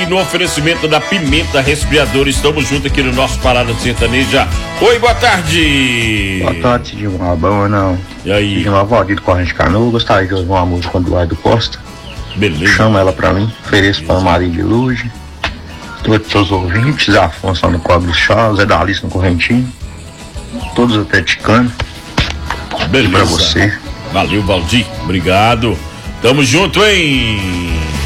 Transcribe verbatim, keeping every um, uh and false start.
e no oferecimento da Pimenta Resfriador. Estamos juntos aqui no nosso Parada de Sertaneja. Oi, boa tarde. Boa tarde, Cidinho. Uma boa, não. E aí? Cidinho, uma Valdir do Corrente Canoa. Gostaria de ouvir uma música com o Eduardo Costa. Beleza. Chama ela pra mim. Ofereço para Maria de Luz. Todos os seus ouvintes. Afonso no Cobro do Chá. Zé da Alice no Correntinho. Todos até Ticano. Beleza. Pra você. Valeu, Valdir. Obrigado. Tamo junto, hein?